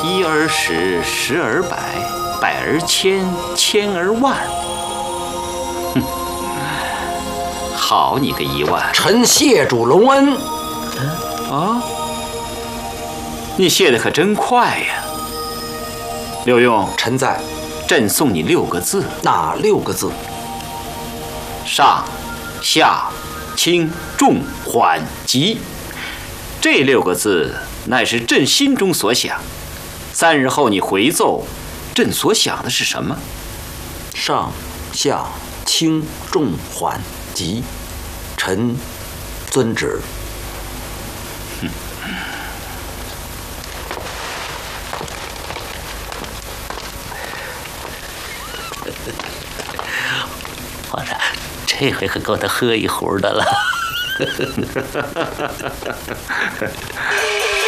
一而十，十而百，百而千，千而万。哼，好你个10000！ 臣谢主隆恩。 啊，你谢得可真快呀！刘墉， 臣在。 朕送你6个字。 哪6个字？ 上、下、轻、重、缓、急。这6个字乃是朕心中所想。3日后你回奏，朕所想的是什么？ 上、下、轻、重、缓、急。臣遵旨。 皇上，这回可够他喝一壶的了。